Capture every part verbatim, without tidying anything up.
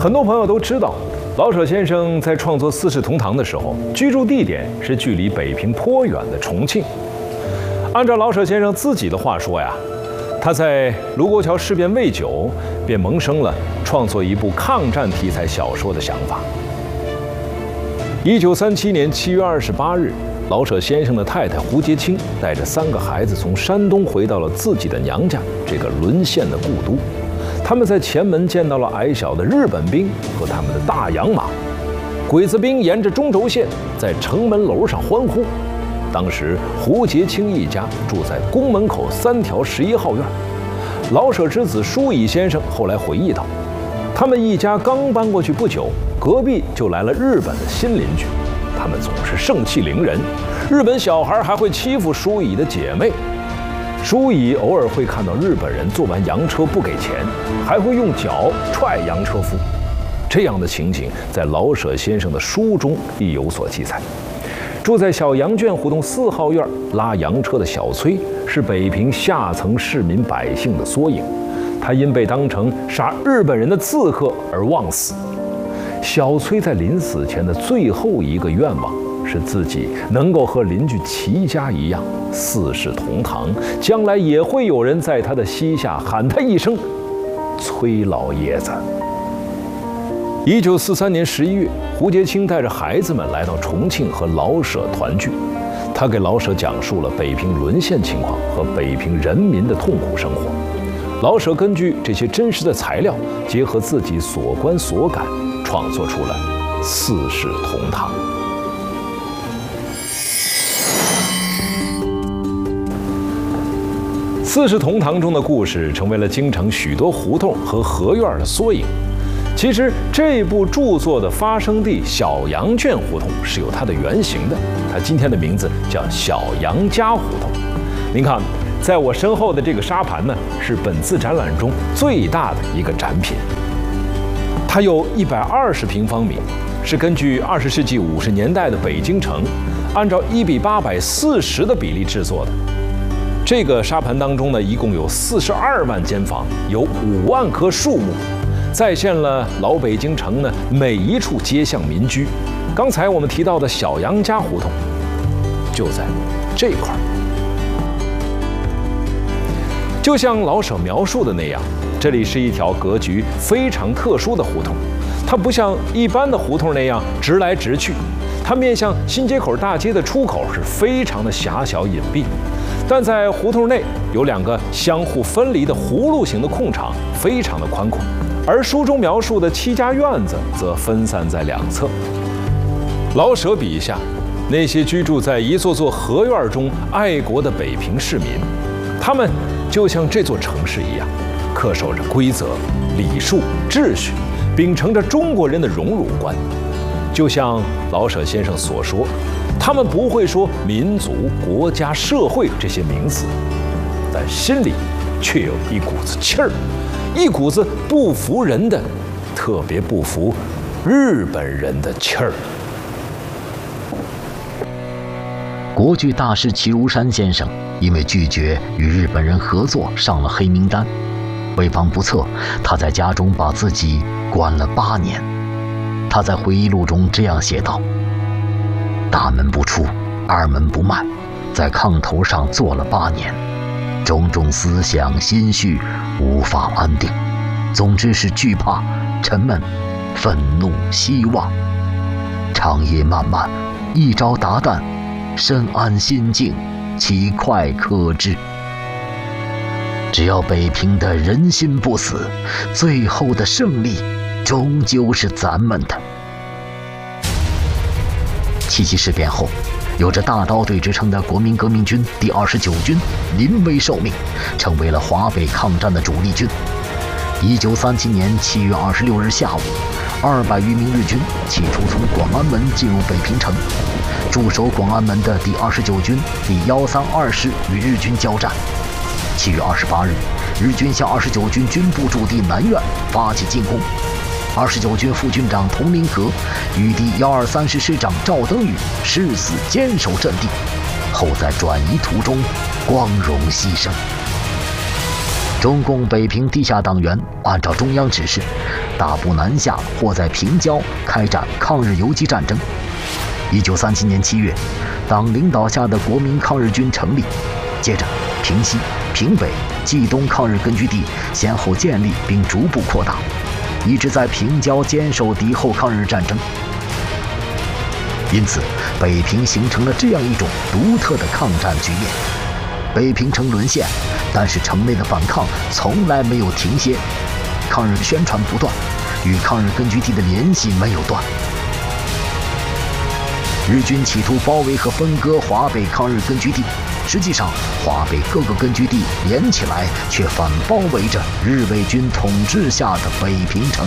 很多朋友都知道，老舍先生在创作《四世同堂》的时候，居住地点是距离北平颇远的重庆。按照老舍先生自己的话说呀，他在卢沟桥事变未久，便萌生了创作一部抗战题材小说的想法。一九三七年七月二十八日，老舍先生的太太胡洁清带着三个孩子从山东回到了自己的娘家，这个沦陷的故都。他们在前门见到了矮小的日本兵和他们的大洋马，鬼子兵沿着中轴线在城门楼上欢呼。当时胡洁清一家住在宫门口三条十一号院。老舍之子舒乙先生后来回忆道，他们一家刚搬过去不久，隔壁就来了日本的新邻居，他们总是盛气凌人，日本小孩还会欺负舒乙的姐妹。舒乙偶尔会看到日本人坐完洋车不给钱，还会用脚踹洋车夫。这样的情景在老舍先生的书中亦有所记载。住在小羊圈胡同四号院拉洋车的小崔，是北平下层市民百姓的缩影。他因被当成杀日本人的刺客而枉死。小崔在临死前的最后一个愿望，是自己能够和邻居齐家一样四世同堂，将来也会有人在他的膝下喊他一声崔老爷子。一九四三年十一月，胡洁清带着孩子们来到重庆和老舍团聚。他给老舍讲述了北平沦陷情况和北平人民的痛苦生活。老舍根据这些真实的材料，结合自己所观所感，创作出了《四世同堂》。《四世同堂》中的故事成为了京城许多胡同和合院的缩影。其实这部著作的发生地小羊圈胡同是有它的原型的，它今天的名字叫小杨家胡同。您看，在我身后的这个沙盘呢，是本次展览中最大的一个展品，它有一百二十平方米，是根据二十世纪五十年代的北京城，按照一比八百四十的比例制作的。这个沙盘当中呢，一共有四十二万间房，有五万棵树木，再现了老北京城呢每一处街巷民居。刚才我们提到的小杨家胡同，就在这块儿。就像老舍描述的那样，这里是一条格局非常特殊的胡同，它不像一般的胡同那样直来直去，它面向新街口大街的出口是非常的狭小隐蔽。但在胡同内有两个相互分离的葫芦形的空场，非常的宽阔，而书中描述的七家院子则分散在两侧。老舍笔下那些居住在一座座合院中爱国的北平市民，他们就像这座城市一样，恪守着规则、礼数、秩序，秉承着中国人的荣辱观。就像老舍先生所说，他们不会说民族、国家、社会这些名词，但心里却有一股子气儿，一股子不服人的，特别不服日本人的气儿。 国剧大师齐如山先生因为拒绝与日本人合作上了黑名单，为防不测，他在家中把自己关了八年。他在回忆录中这样写道：大门不出，二门不迈，在炕头上坐了八年，种种思想心绪无法安定，总之是惧怕、沉闷、愤怒、希望。长夜漫漫，一朝达旦，深谙心境，其快可知。只要北平的人心不死，最后的胜利终究是咱们的。七七事变后，有着大刀队之称的国民革命军第二十九军临危受命，成为了华北抗战的主力军。一九三七年七月二十六日下午，二百余名日军企图从广安门进入北平城。驻守广安门的第二十九军第一三二师与日军交战。七月二十八日，日军向二十九军军部驻地南院发起进攻。二十九军副军长佟麟阁与第一二三师师长赵登禹誓死坚守阵地，后在转移途中光荣牺牲。 中共北平地下党员按照中央指示，大步南下或在平胶开展抗日游击战争。一九三七年七月，党领导下的国民抗日军成立，接着平西、平北、冀东抗日根据地先后建立并逐步扩大，一直在平胶坚守敌后抗日战争。因此，北平形成了这样一种独特的抗战局面。北平城沦陷，但是城内的反抗从来没有停歇，抗日宣传不断，与抗日根据地的联系没有断。日军企图包围和分割华北抗日根据地，实际上华北各个根据地连起来，却反包围着日伪军统治下的北平城。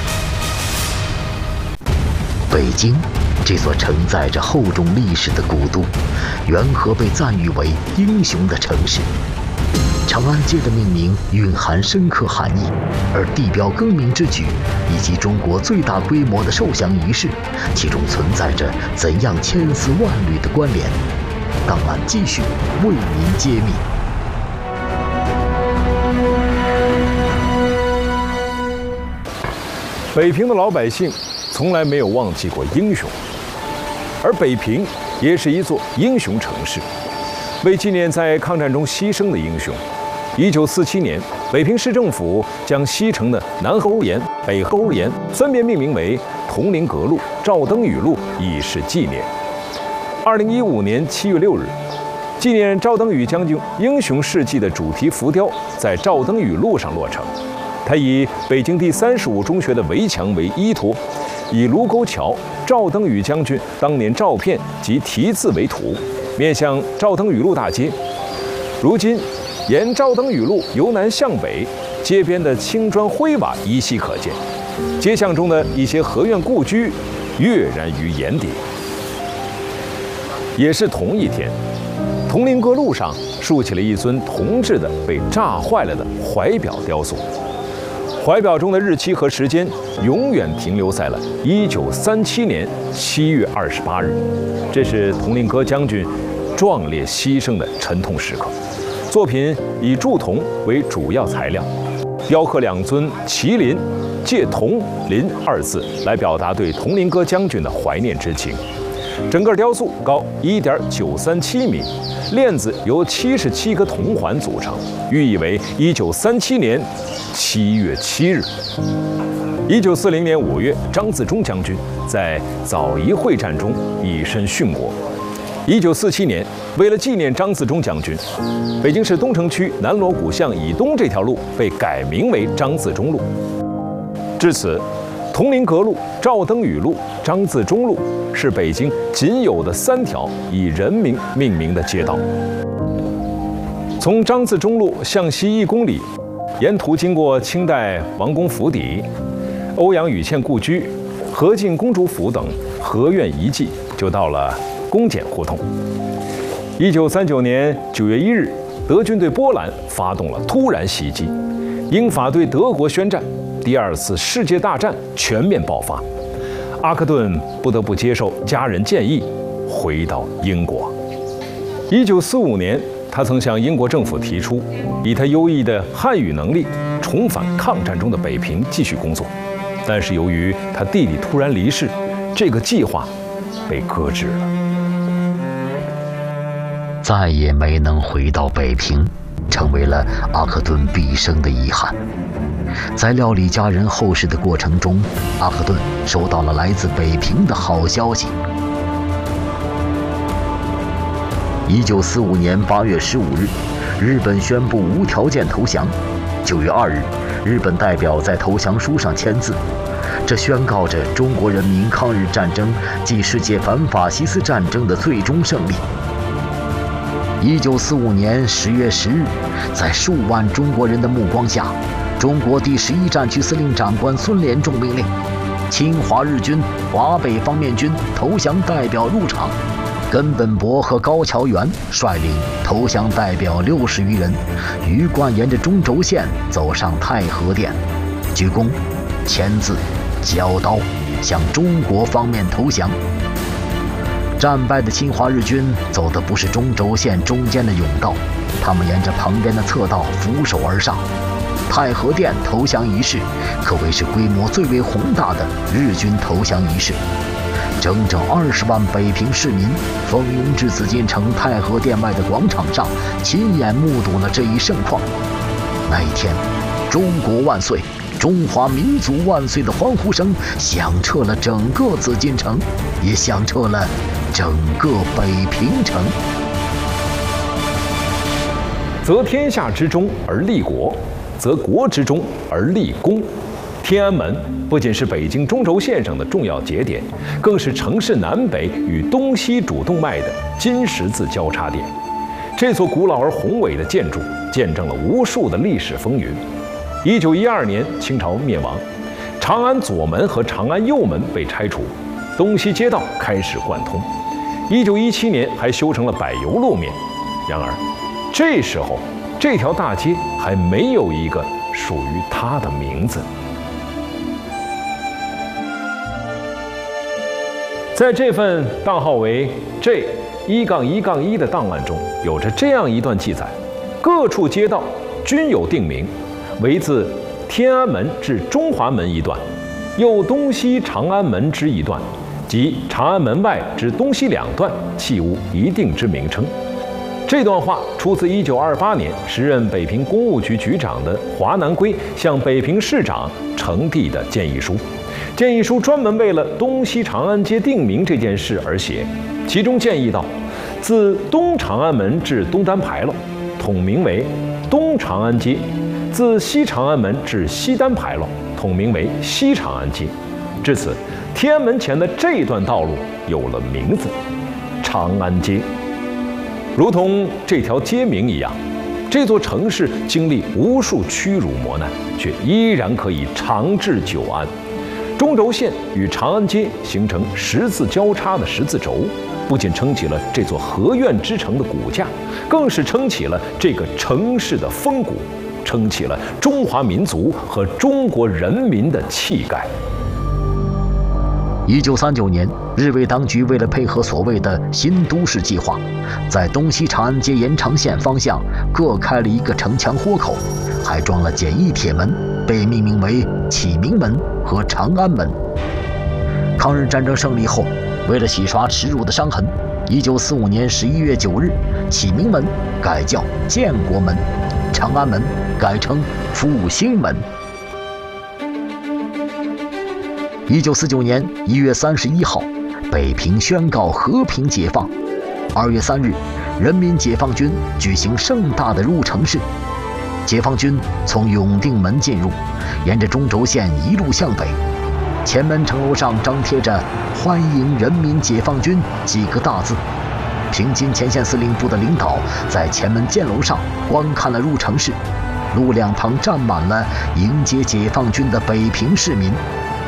北京这座承载着厚重历史的古都，缘何被赞誉为英雄的城市？长安街的命名蕴含深刻含义，而地标更名之举以及中国最大规模的受降仪式，其中存在着怎样千丝万缕的关联？档案继续为您揭秘。 北平的老百姓从来没有忘记过英雄，而北平也是一座英雄城市。为纪念在抗战中牺牲的英雄，一九四七年，北平市政府将西城的南河沿、北河沿分别命名为铜陵阁路、赵登禹路，以示纪念。二零一五年七月六日，纪念赵登禹将军英雄事迹的主题浮雕在赵登禹路上落成。它以北京第三十五中学的围墙为依托，以卢沟桥、赵登禹将军当年照片及题字为图，面向赵登禹路大街。如今，沿赵登禹路由南向北，街边的青砖灰瓦依稀可见，街巷中的一些河苑故居跃然于眼底。也是同一天，铜陵阁路上竖起了一尊铜制的被炸坏了的怀表雕塑。怀表中的日期和时间永远停留在了一九三七年七月二十八日，这是铜陵阁将军壮烈牺牲的沉痛时刻。作品以铸铜为主要材料，雕刻两尊麒麟，借铜麟二字来表达对铜陵阁将军的怀念之情。整个雕塑高一点九三七米，链子由七十七个铜环组成，寓意为一九三七年七月七日。一九四零年五月，张自忠将军在枣宜会战中以身殉国。一九四七年，为了纪念张自忠将军，北京市东城区南锣鼓巷以东这条路被改名为张自忠路。至此，铜陵阁路、赵登禹路、张自忠路是北京仅有的三条以人名命名的街道。从张自忠路向西一公里，沿途经过清代王公府邸、欧阳予倩故居、和敬公主府等合院遗迹，就到了公检胡同。一九三九年九月一日，德军对波兰发动了突然袭击，英法对德国宣战，第二次世界大战全面爆发。阿克顿不得不接受家人建议，回到英国。一九四五年，他曾向英国政府提出，以他优异的汉语能力，重返抗战中的北平继续工作。但是由于他弟弟突然离世，这个计划被搁置了。 再也没能回到北平，成为了阿克顿毕生的遗憾。在料理家人后事的过程中，阿克顿收到了来自北平的好消息。一九四五年八月十五日，日本宣布无条件投降。九月二日，日本代表在投降书上签字，这宣告着中国人民抗日战争暨世界反法西斯战争的最终胜利。一九四五年十月十日，在数万中国人的目光下，中国第十一战区司令长官孙连仲命令侵华日军华北方面军投降代表入场。根本博和高桥元率领投降代表六十余人，鱼贯沿着中轴线走上太和殿，鞠躬、签字、交刀，向中国方面投降。战败的侵华日军走的不是中轴线中间的甬道，他们沿着旁边的侧道俯首而上， 太和殿投降仪式，可谓是规模最为宏大的日军投降仪式。整整二十万北平市民蜂拥至紫禁城太和殿外的广场上，亲眼目睹了这一盛况。那一天，中国万岁，中华民族万岁的欢呼声响彻了整个紫禁城，也响彻了整个北平城。 择天下之中而立国，择国之中而立功。天安门不仅是北京中轴线上的重要节点，更是城市南北与东西主动脉的金十字交叉点。这座古老而宏伟的建筑见证了无数的历史风云。一九一二年，清朝灭亡，长安左门和长安右门被拆除，东西街道开始贯通。一九一七年还修成了柏油路面。然而，这时候这条大街还没有一个属于它的名字。在这份档号为 J 一杠一杠一的档案中，有着这样一段记载：各处街道均有定名，为自天安门至中华门一段，又东西长安门之一段，及长安门外之东西两段，弃无一定之名称。这段话出自一九二八年时任北平公务局局长的华南圭向北平市长呈递的建议书。建议书专门为了东西长安街定名这件事而写，其中建议道：自东长安门至东单牌楼，统名为东长安街；自西长安门至西单牌楼，统名为西长安街。至此，天安门前的这段道路有了名字——长安街。如同这条街名一样，这座城市经历无数屈辱磨难，却依然可以长治久安。中轴线与长安街形成十字交叉的十字轴，不仅撑起了这座合院之城的骨架，更是撑起了这个城市的风骨，撑起了中华民族和中国人民的气概。 一九三九年，日伪当局为了配合所谓的新都市计划，在东西长安街延长线方向各开了一个城墙豁口，还装了简易铁门，被命名为启明门和长安门。抗日战争胜利后，为了洗刷耻辱的伤痕，一九四五年十一月九日，启明门改叫建国门，长安门改称复兴门。一九四九年一月三十一号，北平宣告和平解放。二月三日，人民解放军举行盛大的入城式。解放军从永定门进入，沿着中轴线一路向北。前门城楼上张贴着“欢迎人民解放军”几个大字。平津前线司令部的领导在前门箭楼上观看了入城式，路两旁站满了迎接解放军的北平市民。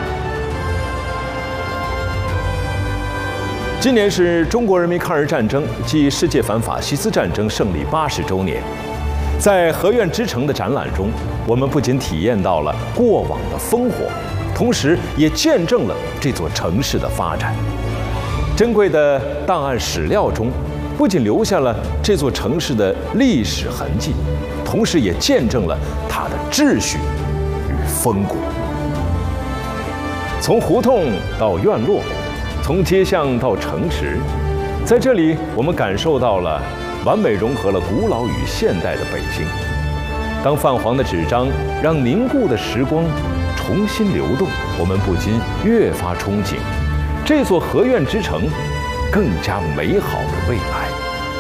今年是中国人民抗日战争暨世界反法西斯战争胜利八十周年。在和院之城的展览中，我们不仅体验到了过往的烽火，同时也见证了这座城市的发展。珍贵的档案史料中，不仅留下了这座城市的历史痕迹，同时也见证了它的秩序与风骨。从胡同到院落，从街巷到城池，在这里我们感受到了完美融合了古老与现代的北京。当泛黄的纸张让凝固的时光重新流动，我们不禁越发憧憬这座和院之城更加美好的未来。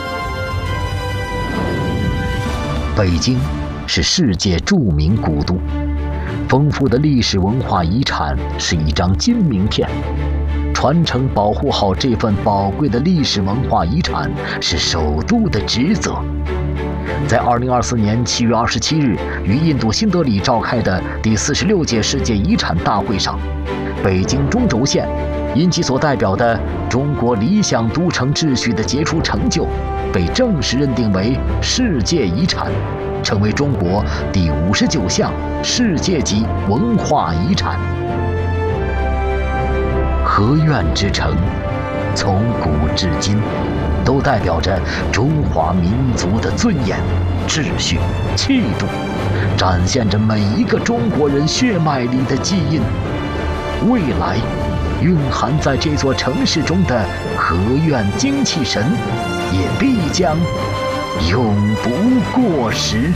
北京是世界著名古都，丰富的历史文化遗产是一张金名片。传承保护好这份宝贵的历史文化遗产是首都的职责。在二零二四年七月二十七日于印度新德里召开的第四十六届世界遗产大会上，北京中轴线因其所代表的中国理想都城秩序的杰出成就，被正式认定为世界遗产，成为中国第五十九项世界级文化遗产。和院之城，从古至今，都代表着中华民族的尊严、秩序、气度， 展现着每一个中国人血脉里的基因。未来蕴含在这座城市中的河苑精气神，也必将永不过时。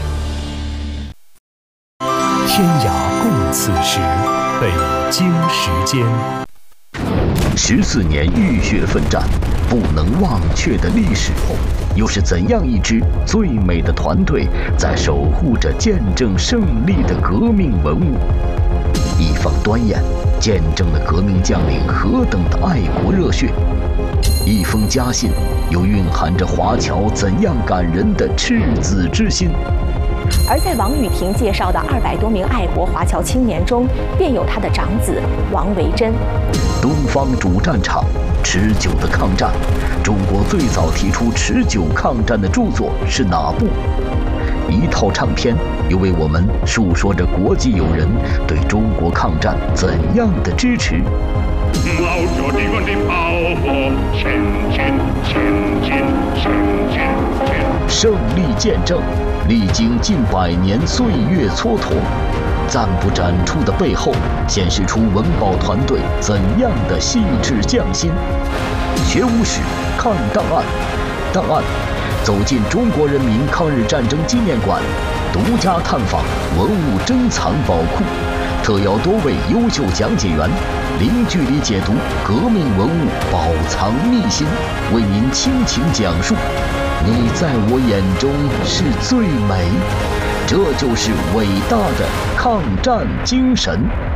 天涯共此时，北京时间。 十四年浴血奋战，不能忘却的历史后，又是怎样一支最美的团队在守护着见证胜利的革命文物？一方端砚见证了革命将领何等的爱国热血，一封家信又蕴含着华侨怎样感人的赤子之心。 而在王雨婷介绍的二百多名爱国华侨青年中，便有他的长子王维珍。 东方主战场，持久的抗战。中国最早提出持久抗战的著作是哪部？一套唱片又为我们述说着国际友人对中国抗战怎样的支持。 冒着敌人的炮火，前进，前进，前进，前进。 胜利见证，历经近百年岁月蹉跎，暂不展出的背后，显示出文保团队怎样的细致匠心。学无史，看档案，档案走进中国人民抗日战争纪念馆，独家探访文物珍藏宝库，特邀多位优秀讲解员，零距离解读革命文物宝藏秘辛，为您倾情讲述。你在我眼中是最美，这就是伟大的抗战精神。